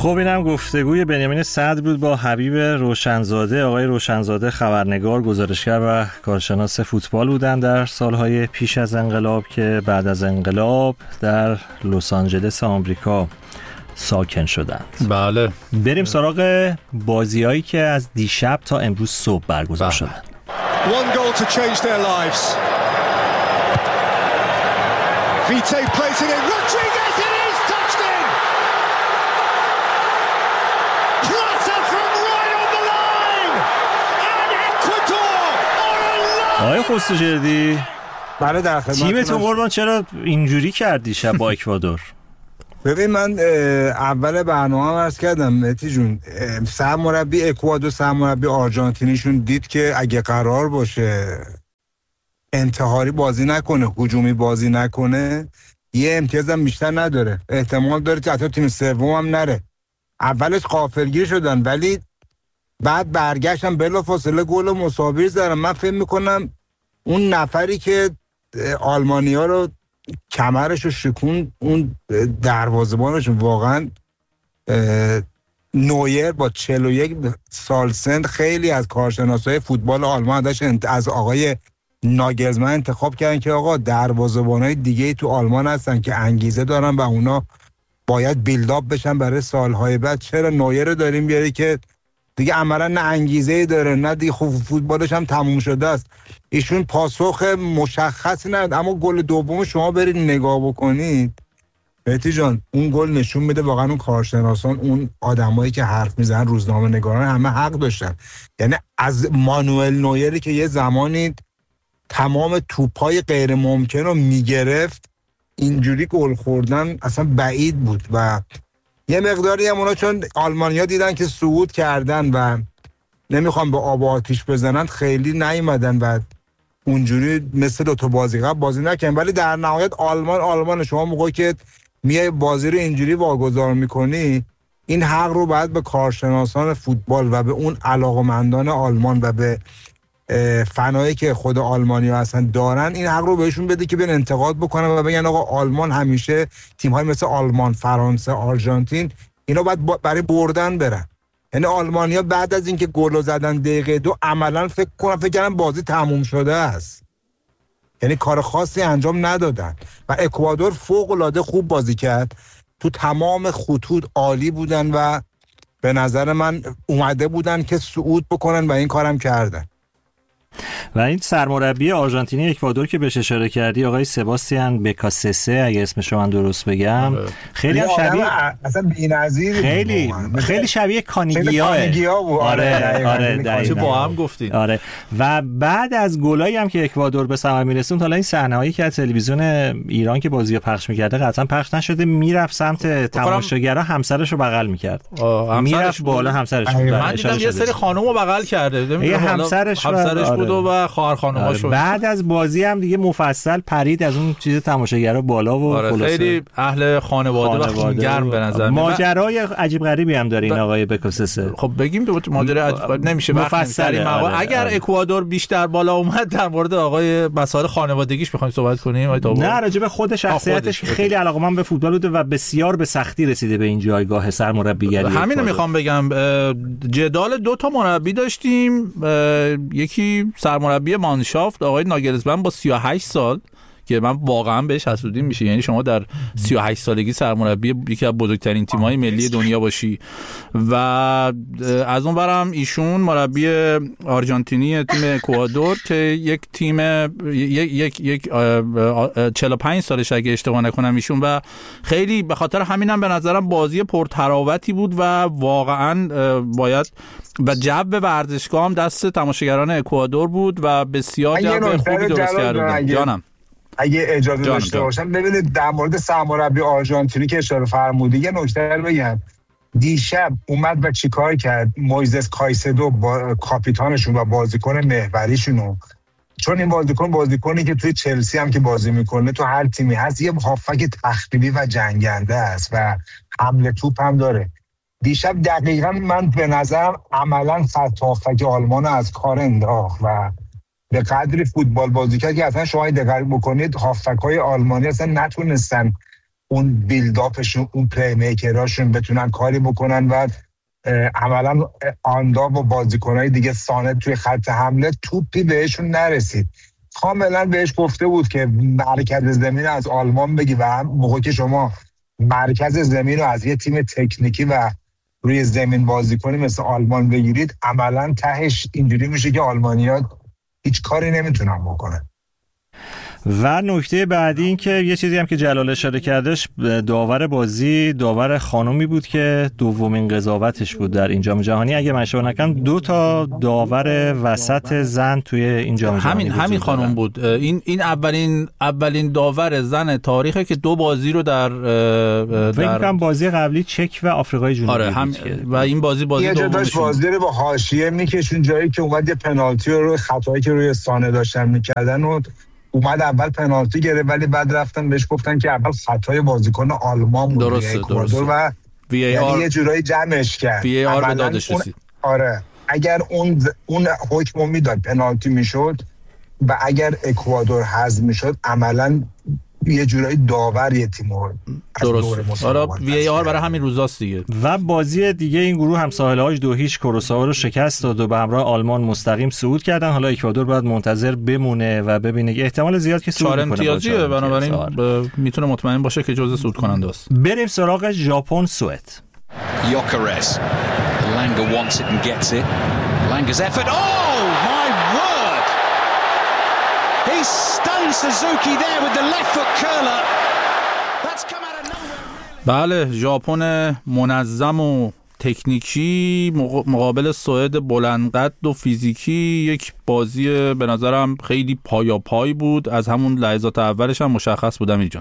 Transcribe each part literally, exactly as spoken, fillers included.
خب اینم گفتگوی بنیامین صدر بود با حبیب روشنزاده. آقای روشنزاده خبرنگار، گزارشگر و کارشناس فوتبال بودند در سالهای پیش از انقلاب که بعد از انقلاب در لس آنجلس آمریکا ساکن شدند. بله. بریم سراغ بازیایی که از دیشب تا امروز صبح برگزار شدند. One goal to change their lives. Vite plays it in. Rodriguez, it is touched in. Plata from right on the line. And Ecuador are alive. آقای خسروجردی، بله در خدمتتونم. تیمتون قربان چرا اینجوری کردی شب با اکوادور؟ ببین من اول برنامه عرض کردم مهدی جون، سرمربی اکوادور سرمربی آرژانتینیشون دید که اگه قرار باشه انتحاری بازی نکنه، هجومی بازی نکنه، یه امتیاز هم بیشتر نداره، احتمال داره که حتی تیم سوم هم نره. اولش غافلگیر شدن ولی بعد برگشتن بلافاصله گل مساوی زدن. من فکر میکنم اون نفری که آلمانیا رو کمرش رو شکون، اون دروازه‌بانش واقعا نویر با چهل و یک سال سن، خیلی از کارشناسای فوتبال آلمان داشت از آقای ناگلزمن انتخاب کردن که آقا دروازه‌بانای دیگه تو آلمان هستن که انگیزه دارن و اونا باید بیلداپ بشن برای سالهای بعد. چرا نویر رو داریم بیاری که دیگه عملا نه انگیزه‌ای داره نه دیگه خوب فوتبالش هم تموم شده است. ایشون پاسخ مشخصی نداد. اما گل دوم شما برید نگاه بکنید مهدی جان، اون گل نشون میده واقعا اون کارشناسان، اون آدمایی که حرف میزنن، روزنامه نگاران، همه حق داشتن. یعنی از مانوئل نویری که یه زمانی تمام توپای غیر ممکن رو میگرفت، اینجوری گل خوردن اصلا بعید بود. و یه مقداری هم اونا چون آلمانیا دیدن که صعود کردن و نمیخوان به آب و آتیش بزنن، خیلی نیومدن و اونجوری مثل دو تا بازی قبل بازی نکنن. ولی در نهایت آلمان آلمان شما موقعی که میای بازی رو اینجوری واگذار میکنی، این حق رو باید به کارشناسان فوتبال و به اون علاقمندان آلمان و به فنایی که خود آلمانیا هستن دارن، این حق رو بهشون بده که بیان انتقاد بکنن و بگن آقا آلمان همیشه تیم‌های مثل آلمان، فرانسه، آرژانتین اینا باید برای بردن برن. یعنی آلمانیا بعد از اینکه گل زدن دقیقه دو عملاً فکر کنم فکر کردن بازی تموم شده است، یعنی کار خاصی انجام ندادن. و اکوادور فوق‌العاده خوب بازی کرد، تو تمام خطوط عالی بودن و به نظر من اومده بودن که صعود بکنن و این کارم کردن. و این سرمربی آرژانتینی اکوادور که بهش اشاره کردی، آقای سباستیان بکاسسه اگه اسمش رو من درست بگم، خیلی هم شبیه اصلا بی‌نظیر، خیلی خیلی شبیه کانیگیاه. آره آره دقیقاً با هم گفتید. آره. و بعد از گلایی هم که اکوادور به ثمر میرسون، حالا این صحنه‌هایی که از تلویزیون ایران که بازیو پخش می‌کرده قطعا پخش نشده، میرفت سمت تماشاگرها همسرش رو بغل می‌کرد، میرفت بالا همسرش بود. من دیدم یه سری خانومو بغل کرده، یه همسرش همسرش و خواهر خانوماشو. بعد از بازی هم دیگه مفصل پرید از اون چیز تماشاگرا بالا و آره خیلی اهل خانواده, خانواده و خونگرم به نظر میاد. ماجرای عجیب غریبی هم داره این آقای بکاسسه. خب بگیم تو ماجرای عجیب غریب نمیشه مفصل. آره اگر آره. اکوادور بیشتر بالا اومد در مورد آقای مسائل خانوادگیش بخوایم صحبت کنیم. نه راجع به خود شخصیتش خیلی علاقه‌مند به فوتبال بوده و بسیار به سختی رسیده به این جایگاه سرمربیگری. همین رو میخوام بگم. جدال دو تا مربی داشتیم، یکی سرمربی مانشافت آقای ناگلزمن با سی و هشت سال که من واقعا بهش حسودی میشه. یعنی شما در سی و هشت سالگی سرمربی یکی از بزرگترین تیم‌های ملی دنیا باشی. و از اون برم ایشون مربی آرژانتینی تیم اکوادور که یک تیم یک یک یک چهل و پنج سالش اگه اشتباه نکنم ایشون، و خیلی به خاطر همینم به نظرم بازی پرتراوتی بود و واقعا باید و جو ورزشگاه هم دست تماشاگران اکوادور بود و بسیار جو خوبی درست کردن. جانم اگه اجازه جانم داشته جانم. باشم، ببینید در مورد سرمربی آرژانتینی که اشاره فرمودید یه نکته رو بگم. دیشب اومد و چیکار کرد؟ مویزس کایسدو با کاپیتانشون و بازیکن محوریشونو، چون این بازیکن بازیکنی که توی چلسی هم که بازی میکنه تو هر تیمی هست، یه هافک تخریبی و جنگنده است و حمله توپ هم داره. دیشب دقیقاً من به نظرم عملاً خط هافک آلمان از کار انداخت و به قدری فوتبال بازی کرد که اصلا شما دقت بکنید هافک‌های آلمانی اصلا نتونستن اون بیلداپشون، اون پلی میکراشون بتونن کاری بکنن و عملا آندا و بازیکنای دیگه سانه توی خط حمله توپی بهشون نرسید. کاملا بهش گفته بود که مرکز زمین از آلمان بگی و هم موقع که شما مرکز زمین رو از یه تیم تکنیکی و روی زمین بازی کنی مثل آلمان بگیرید، عملا تهش اینجوری میشه که آلمانی‌ها هیچ کاری نمیتونن بکنن. و نکته بعدی این که یه چیزی هم که جلال اشاره کردش، داور بازی داور خانومی بود که دومین قضاوتش بود در این جام جهانی. اگه من اشتباه نکنم دو تا داور وسط زن توی این جام جهانی همین همین خانم بود. این این اولین اولین داور زن تاریخه که دو بازی رو در فکر کنم بازی قبلی چک و آفریقای جنوبی آره هم و این بازی بازی دومش بازی رو با حاشیه میکشون، جایی که اومد یه پنالتی رو خطایی که روی سانه داشتن میکردن و اومد اول پنالتی گرفت، ولی بعد رفتن بهش گفتن که اول خطای بازیکن آلمان بود. درسته درسته و وی ای آر یه جورایی جمعش کرد. وی ای آر به دادش رسید. آره اگر اون اون حکمو میداد پنالتی میشد و اگر اکوادور حذف میشد، عملاً یه جورایی داور یه تیمو درست. آره وی ای آر برای همین روزاست دیگه. و بازی دیگه این گروه هم ساحل‌هاش دو هیچ کوروسائو رو شکست داد و به همراه آلمان مستقیم صعود کردن. حالا اکوادور باید منتظر بمونه و ببینه، احتمال زیاد که صعود کنه. چهار امتیازیه، بنابراین ب... میتونه مطمئن باشه که جزء صعود کننده است. بریم سراغ ژاپن سوئد. یوکرز لانگا wants it and gets it. Langa's effort. Oh my word. He stunned Suzuki there with the left foot curler. That's come out of nowhere. بله، ژاپن منظم و تکنیکی مقابل سوئد بلندقد و فیزیکی، یک بازی به نظرم خیلی پایاپای بود. از همون لحظات اولش هم مشخص بود امیر جان.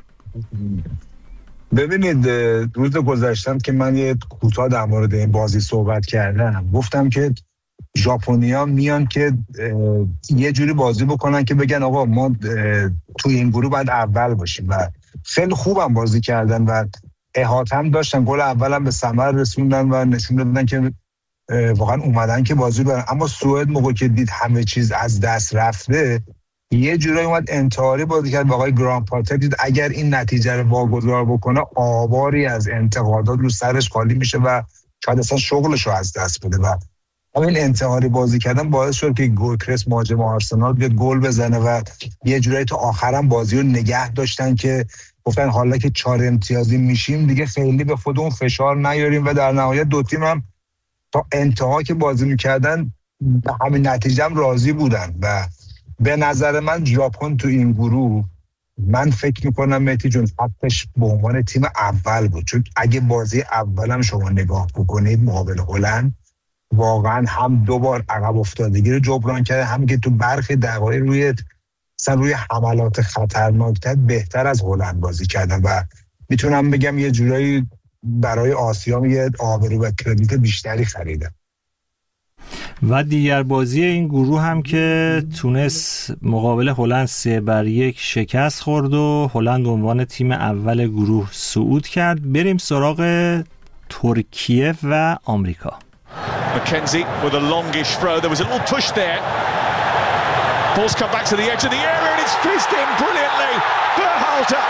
ببینید روز گذشتم که من یه کوتاه در مورد این بازی صحبت کردم، گفتم که ژاپنی‌ها میان که یه جوری بازی بکنن که بگن آقا ما توی این گروه باید اول باشیم و خیلی خوبم بازی کردن و احاطه هم داشتن. گل اولم به ثمر رسوندن و نشون دادن که واقعا اومدن که بازی برن. اما سوئد موقع که دید همه چیز از دست رفته، یه جورایی اومد انتحاری بازی کرد. آقای گرام پاتر دید اگر این نتیجه رو واگذار بکنه، آواری از انتقادات رو سرش خالی میشه و شاید اصلا شغلش رو از دست بده. و همین انتحاری بازی کردن باعث شد که گوکرس مهاجم آرسنال بیاد گل بزنه و یه جورایی تا آخرام بازی رو نگه داشتن که گفتن حالا که چهار امتیازی میشیم دیگه خیلی به خودمون فشار نیاریم. و در نهایت دو تیم هم تا انتها که بازی میکردن به همین نتیجه هم راضی بودن. و به نظر من ژاپن تو این گروه، من فکر میکنم مهدی جون حقش به عنوان تیم اول بود، چون اگه بازی اولم شما نگاه بکنید مقابل هلند، واقعا هم دو بار عقب افتادگی رو جبران کرده، هم که تو برخی دقایق روی مثلا روی حملات خطرناکتر بهتر از هلند بازی کردن و میتونم بگم یه جورایی برای آسیا یه آبرو و کردیت بیشتری خریدن. و دیگر بازی این گروه هم که تونس مقابل هلند سه بر یک شکست خورد و هلند عنوان تیم اول گروه صعود کرد. بریم سراغ ترکیه و آمریکا. McKenzie with a longish throw. There was a little push there. Ball's come back to the edge of the area and it's fizzed in brilliantly. Berhalter.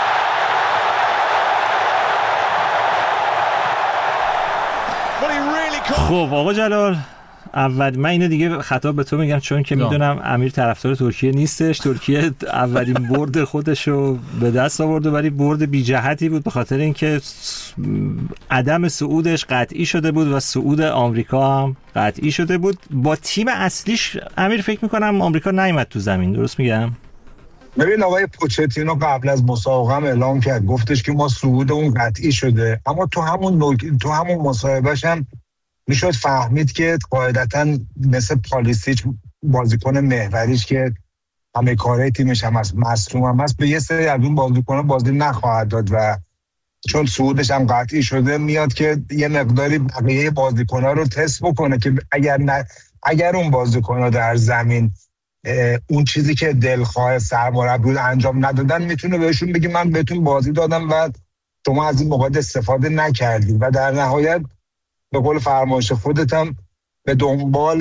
Well, he really can't. خب آقا جلال، اول من اینو دیگه خطاب به تو میگم چون که میدونم امیر طرفدار ترکیه نیستش. ترکیه اولین برد خودشو به دست آورد ولی برد بی جهتی بود، به خاطر اینکه عدم صعودش قطعی شده بود و صعود آمریکا هم قطعی شده بود. با تیم اصلیش امیر فکر میکنم آمریکا نیامد تو زمین، درست میگم؟ ببین آقای پوچتینو قبل از مسابقه هم اعلام کرد، گفتش که ما صعودمون قطعی شده، اما تو همون نوک... تو همون مصاحبهش هم میشد فهمید که قاعدتاً مثل پالیسیچ بازیکن محوریش که همه کاره تیمش هم هست، مصدوم هم هست، به یه سری از اون بازیکن‌ها بازی نخواهد داد و چون صعودش هم قطعی شده میاد که یه مقداری بقیه بازیکن‌ها رو تست بکنه که اگر نه اگر اون بازیکن‌ها در زمین اون چیزی که دلخواه سرمربی انجام ندادن، میتونه بهشون بگه من بهتون بازی دادم و شما از این موقع استفاده نکردید. و در نهایت به قول فرمایش خودت هم به دنبال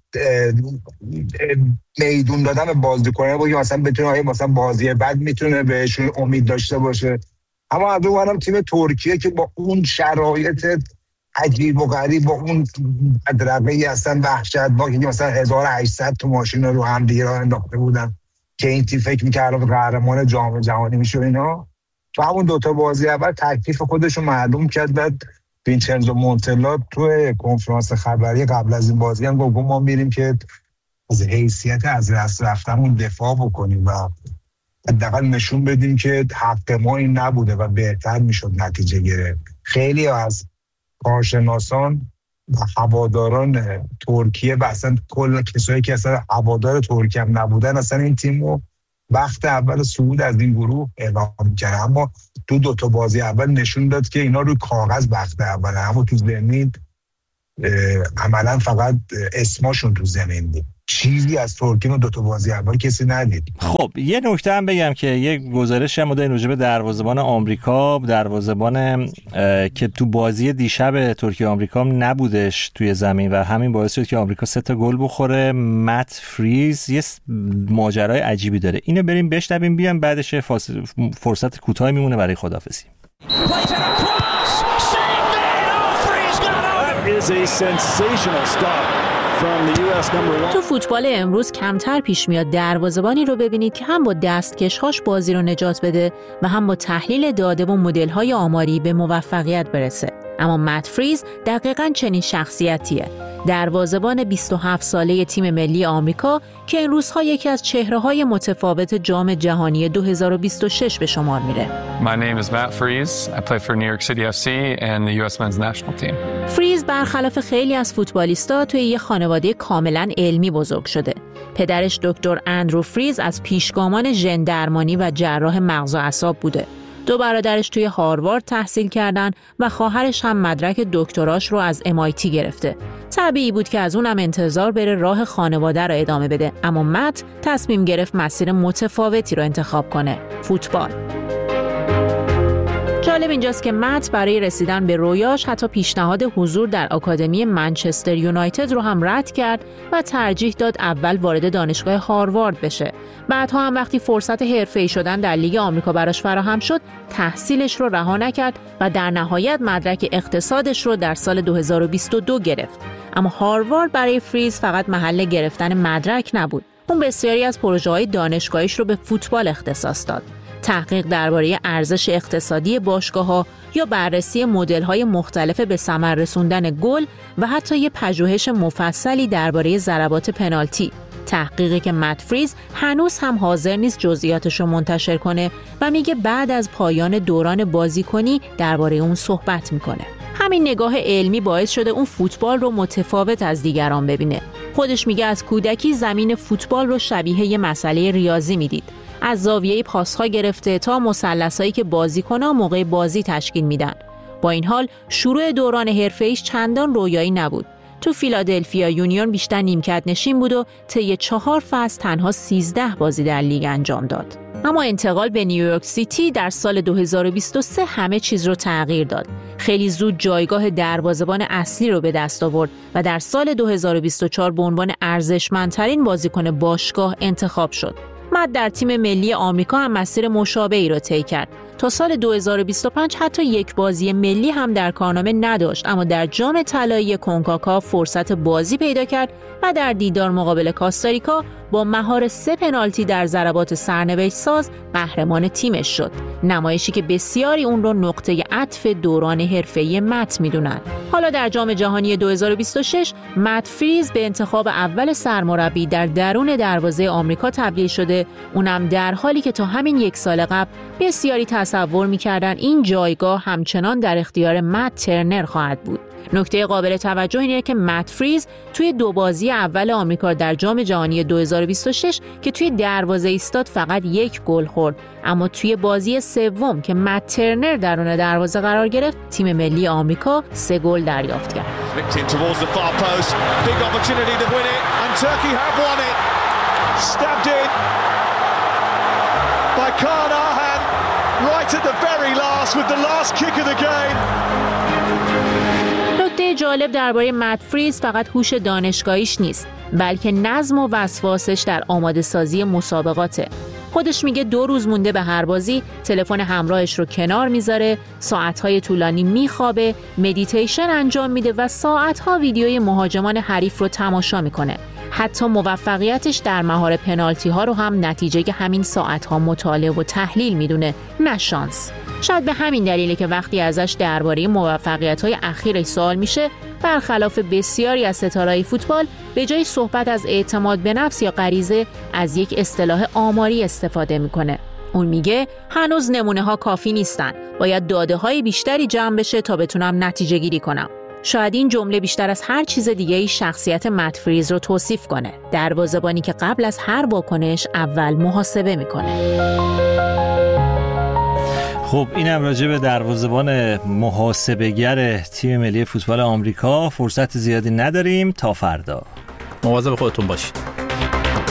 میدون دادن به بازیکن‌ها بود که مثلا بتونه مثلا بازی بعد میتونه بهشون امید داشته باشه. اما از اونم تیم ترکیه که با اون شرایط عجیب و غریب، با اون بدرقه‌ای اصلا وحشتناکی که مثلا هزار و هشتصد تا ماشین رو هم دیگه راه انداخته بودن که این تیم فکر می‌کرد قهرمان جام جهانی میشه اینا، تو همون دوتا بازی اول تکلیف خودشو معلوم کرد. بعد وینچنزو مونتلا تو کنفرانس خبری قبل از این بازی هم گفت ما میریم که از حیثیت از دست رفتمون دفاع بکنیم و حداقل نشون بدیم که حق ما این نبوده و بهتر میشد نتیجه گرفت. خیلی از کارشناسان و هواداران ترکیه و اصلا کل کسایی که اصلا هوادار ترکیه هم نبودن اصلا این تیم رو وقت اول صعود از این گروه اعلام کرد، اما دو دو تا بازی اول نشون داد که اینا روی کاغذ وقت اول، اما تو زمین عملا فقط اسمشون تو زمین دید. چیزی از ترکیه رو دو تا بازی اول کسی ندید. خب یه نکته هم بگم که یک گزارش هم بوده راجع به دروازه‌بان آمریکا، دروازه‌بان که تو بازی دیشب ترکیه آمریکا نبودش توی زمین و همین باعث شد که آمریکا سه تا گل بخوره. مت فریز یه ماجرای عجیبی داره، اینو بریم بشنویم بیام بعدش فرصت کوتاهی میمونه برای خداحافظی. تو فوتبال امروز کمتر پیش میاد دروازه‌بانی رو ببینید که هم با دستکش‌هاش بازی رو نجات بده و هم با تحلیل داده و مدل‌های آماری به موفقیت برسه. اما مت فریز دقیقاً چنین شخصیتیه. دروازه‌بان بیست و هفت ساله تیم ملی آمریکا که این روزها یکی از چهره‌های متفاوت جام جهانی دو هزار و بیست و شش به شمار میره. My name is Matt Freese. I play for New York City اف سی and the یو اس Men's National Team. فریز برخلاف خیلی از فوتبالیستا توی یه خانواده کاملاً علمی بزرگ شده. پدرش دکتر اندرو فریز از پیشگامان ژن درمانی و جراح مغز و اعصاب بوده. دو برادرش توی هاروارد تحصیل کردن و خواهرش هم مدرک دکتراش رو از ام آی تی گرفته. طبیعی بود که از اونم انتظار بره راه خانواده رو ادامه بده، اما مت تصمیم گرفت مسیر متفاوتی رو انتخاب کنه، فوتبال. جالب اینجاست که مت برای رسیدن به رویاش حتی پیشنهاد حضور در آکادمی منچستر یونایتد رو هم رد کرد و ترجیح داد اول وارد دانشگاه هاروارد بشه. بعدها هم وقتی فرصت حرفه‌ای شدن در لیگ آمریکا براش فراهم شد، تحصیلش رو رها نکرد و در نهایت مدرک اقتصادش رو در سال دو هزار و بیست و دو گرفت. اما هاروارد برای فریز فقط محل گرفتن مدرک نبود. اون بسیاری از پروژه‌های دانشگاهیش رو به فوتبال اختصاص داد. تحقیق درباره ارزش اقتصادی باشگاه‌ها یا بررسی مدل‌های مختلف به ثمر رسوندن گل و حتی یه پژوهش مفصلی درباره ضربات پنالتی. تحقیقی که مت فریز هنوز هم حاضر نیست جزئیاتش رو منتشر کنه و میگه بعد از پایان دوران بازیکنی درباره اون صحبت میکنه. همین نگاه علمی باعث شده اون فوتبال رو متفاوت از دیگران ببینه. خودش میگه از کودکی زمین فوتبال رو شبیه یه مسئله ریاضی میدید. از زاویه پاس‌ها گرفته تا مثلثایی که بازیکن‌ها موقع بازی تشکیل میدن. با این حال شروع دوران حرفه‌ایش چندان رویایی نبود. تو فیلادلفیا یونیون بیشتر نیمکت نشین بود و طی چهار فصل تنها سیزده بازی در لیگ انجام داد. اما انتقال به نیویورک سیتی در سال دو هزار و بیست و سه همه چیز رو تغییر داد. خیلی زود جایگاه دروازه‌بان اصلی رو به دست آورد و در سال دو هزار و بیست و چهار به عنوان ارزشمندترین بازیکن باشگاه انتخاب شد. مت در تیم ملی آمریکا هم مسیر مشابهی را طی کرد. تا سال دو هزار و بیست و پنج حتی یک بازی ملی هم در کارنامه نداشت، اما در جام طلایی کنکاکاف فرصت بازی پیدا کرد و در دیدار مقابل کاستاریکا با مهار سه پنالتی در ضربات سرنوشت ساز قهرمان تیمش شد. نمایشی که بسیاری اون رو نقطه عطف دوران حرفه‌ای مت میدونن. حالا در جام جهانی دو هزار و بیست و شش مت فریز به انتخاب اول سرمربی در درون دروازه آمریکا تبدیل شده، اونم در حالی که تا همین یک سال قبل بسیاری تصور می‌کردن این جایگاه همچنان در اختیار مت ترنر خواهد بود. نکته قابل توجه اینه که مت فریز توی دو بازی اول آمریکا در جام جهانی دو هزار و بیست و شش که توی دروازه ایستاد فقط یک گل خورد، اما توی بازی سوم که مت ترنر درون دروازه قرار گرفت تیم ملی آمریکا سه گل دریافت کرد. نکته جالب درباره مت فریز فقط هوش دانشگاهیش نیست، بلکه نظم و وسواسش در آماده سازی مسابقاته. خودش میگه دو روز مونده به هر بازی تلفن همراهش رو کنار میذاره، ساعتهای طولانی میخوابه، مدیتیشن انجام میده و ساعتها ویدیوی مهاجمان حریف رو تماشا میکنه. حتی موفقیتش در مهار پنالتی ها رو هم نتیجه همین ساعتها مطالعه و تحلیل میدونه، نه شانس. شاید به همین دلیله که وقتی ازش درباره موفقیت‌های اخیرش سوال میشه، برخلاف بسیاری از ستاره‌های فوتبال، به جای صحبت از اعتماد به نفس یا غریزه، از یک اصطلاح آماری استفاده میکنه. اون میگه هنوز نمونه‌ها کافی نیستن، باید داده‌های بیشتری جمع بشه تا بتونم نتیجه گیری کنم. شاید این جمله بیشتر از هر چیز دیگه‌ای شخصیت مت فریز رو توصیف کنه، دروازه‌بانی که قبل از هر واکنش اول محاسبه میکنه. خب اینم راجع به دروازه‌بان محاسبه‌گر تیم ملی فوتبال آمریکا. فرصت زیادی نداریم، تا فردا. مواظب خودتون باشید.